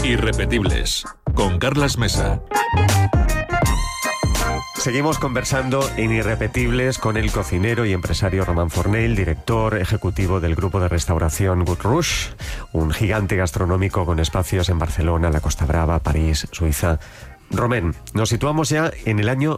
Irrepetibles, con Carlas Mesa. Seguimos conversando en Irrepetibles con el cocinero y empresario Roman Fornell, director ejecutivo del grupo de restauración Good Rush, un gigante gastronómico con espacios en Barcelona, la Costa Brava, París, Suiza. Romain, nos situamos ya en el año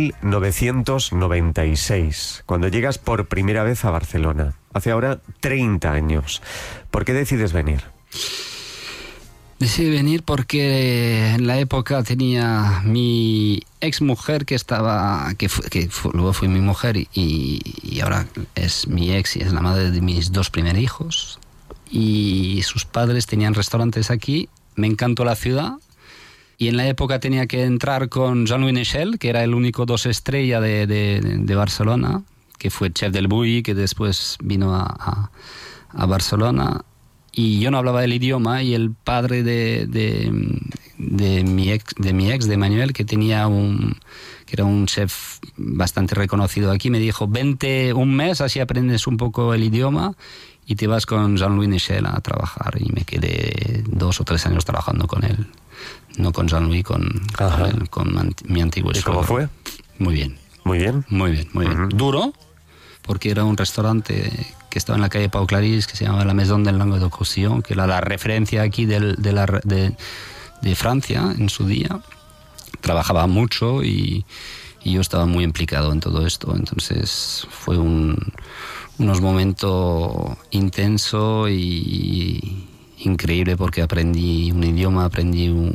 1996, cuando llegas por primera vez a Barcelona. Hace ahora 30 años. ¿Por qué decides venir? Decidí venir porque en la época tenía mi ex mujer luego fue mi mujer y ahora es mi ex y es la madre de mis dos primeros hijos. Y sus padres tenían restaurantes aquí. Me encantó la ciudad. Y en la época tenía que entrar con Jean-Louis Nechel, que era el único 2 estrellas de Barcelona, que fue chef del Bulli, que después vino a Barcelona. Y yo no hablaba el idioma, y el padre de mi ex, de Manuel, que era un chef bastante reconocido aquí, me dijo: vente un mes, así aprendes un poco el idioma y te vas con Jean-Louis Nechel a trabajar. Y me quedé 2 o 3 años trabajando con él. No con Jean-Louis, con mi antiguo ¿Y suegro. cómo fue? Muy bien. Muy bien. Muy bien, muy bien. Duro, porque era un restaurante que estaba en la calle Pau Claris, que se llamaba la Maison del Languedoc-Roussillon, que era la referencia aquí de Francia en su día. Trabajaba mucho y yo estaba muy implicado en todo esto. Entonces fue unos momentos intensos y increíble, porque aprendí un idioma, aprendí